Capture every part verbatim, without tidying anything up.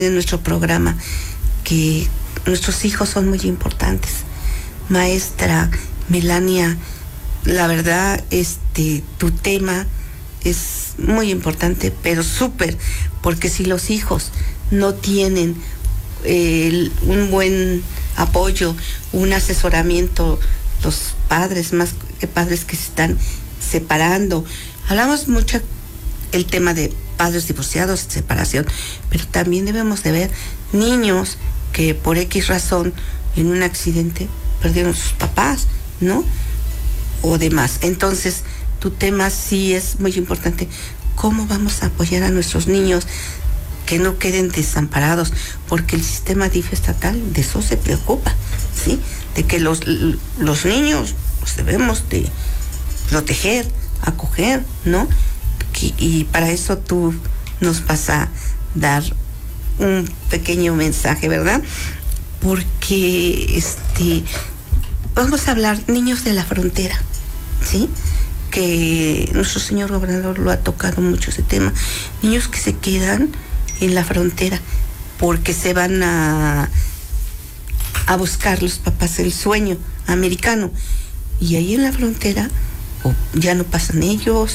de nuestro programa que nuestros hijos son muy importantes. Maestra Melania, la verdad, este, tu tema es muy importante, pero súper, porque si los hijos no tienen eh, un buen apoyo, un asesoramiento, los padres, más que padres que se están separando, hablamos mucho el tema de padres divorciados, separación, pero también debemos de ver niños que por X razón en un accidente perdieron sus papás, ¿no? O demás. Entonces, tu tema sí es muy importante. ¿Cómo vamos a apoyar a nuestros niños que no queden desamparados? Porque el sistema D I F estatal de eso se preocupa, ¿sí? De que los, los niños los debemos de proteger, acoger, ¿no? Y para eso tú nos vas a dar un pequeño mensaje, ¿verdad? Porque este vamos a hablar niños de la frontera, ¿sí? Que nuestro señor gobernador lo ha tocado mucho ese tema. Niños que se quedan en la frontera porque se van a a buscar los papás el sueño americano, y ahí en la frontera o ya no pasan ellos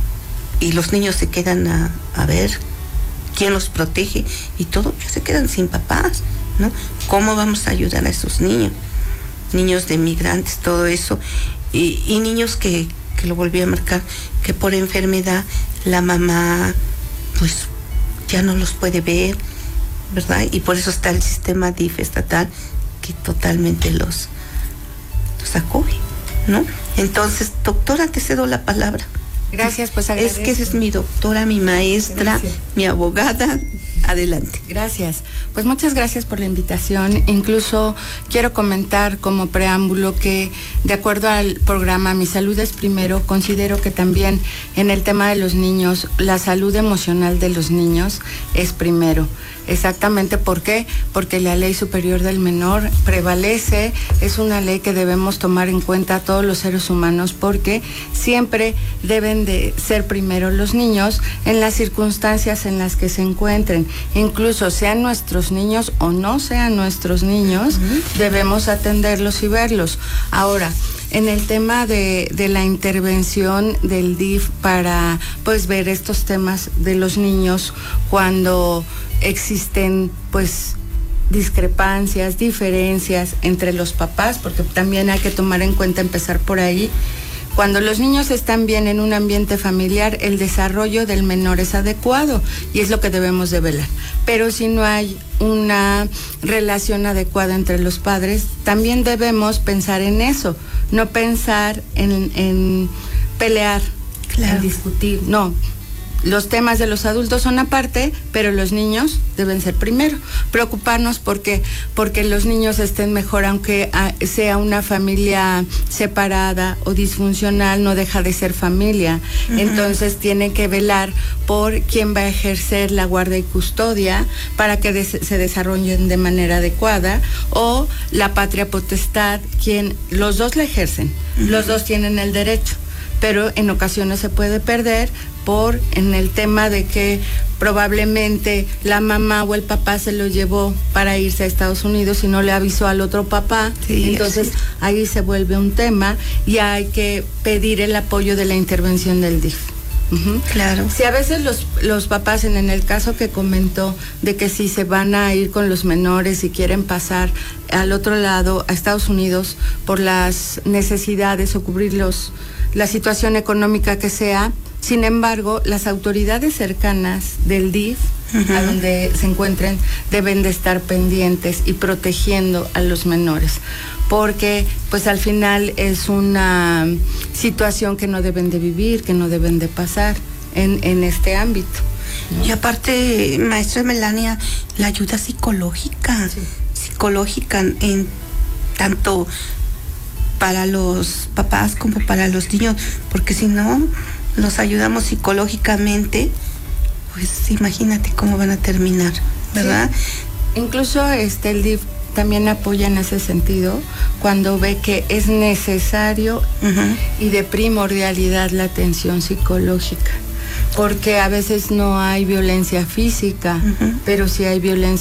y los niños se quedan a, a ver quién los protege y todo, ya se quedan sin papás, ¿no? ¿Cómo vamos a ayudar a esos niños? Niños de migrantes, todo eso, y, y niños que, que lo volví a marcar, que por enfermedad la mamá pues ya no los puede ver, ¿verdad? Y por eso está el sistema D I F estatal que totalmente los, los acoge, ¿no? Entonces, doctora, te cedo la palabra. Gracias, pues agradezco. Es que esa es mi doctora, mi maestra, gracias. Mi abogada. Adelante. Gracias. Pues muchas gracias por la invitación. Incluso quiero comentar como preámbulo que, de acuerdo al programa Mi Salud es Primero, considero que también en el tema de los niños, la salud emocional de los niños es primero. Exactamente, ¿por qué? Porque la Ley Superior del Menor prevalece, es una ley que debemos tomar en cuenta a todos los seres humanos, porque siempre deben de ser primero los niños en las circunstancias en las que se encuentren, incluso sean nuestros niños o no sean nuestros niños, uh-huh. Debemos atenderlos y verlos. Ahora, en el tema de, de la intervención del D I F para pues ver estos temas de los niños cuando existen pues discrepancias, diferencias entre los papás, porque también hay que tomar en cuenta, empezar por ahí. Cuando los niños están bien en un ambiente familiar, el desarrollo del menor es adecuado y es lo que debemos de velar. Pero si no hay una relación adecuada entre los padres, también debemos pensar en eso, no pensar en, en pelear, claro. En discutir, no. Los temas de los adultos son aparte, pero los niños deben ser primero. Preocuparnos porque, porque los niños estén mejor, aunque sea una familia separada o disfuncional, no deja de ser familia. Uh-huh. Entonces tiene que velar por quién va a ejercer la guardia y custodia para que des- se desarrollen de manera adecuada, o la patria potestad, quien los dos la ejercen, uh-huh. Los dos tienen el derecho, pero en ocasiones se puede perder por en el tema de que probablemente la mamá o el papá se lo llevó para irse a Estados Unidos y no le avisó al otro papá, sí, entonces sí. Ahí se vuelve un tema y hay que pedir el apoyo de la intervención del D I F. Uh-huh. Claro. Si a veces los, los papás, en, en el caso que comentó, de que si se van a ir con los menores y quieren pasar al otro lado, a Estados Unidos, por las necesidades o cubrir los, la situación económica que sea. Sin embargo, las autoridades cercanas del D I F, uh-huh. A donde se encuentren, deben de estar pendientes y protegiendo a los menores, porque pues al final es una situación que no deben de vivir, que no deben de pasar en, en este ámbito, ¿no? Y aparte, maestra Melania, la ayuda psicológica, sí. psicológica en tanto para los papás como para los niños, porque si no los ayudamos psicológicamente, pues imagínate cómo van a terminar, ¿verdad? Sí. Incluso este el D I F también apoya en ese sentido cuando ve que es necesario uh-huh. y de primordialidad la atención psicológica, porque a veces no hay violencia física, uh-huh. pero sí hay violencia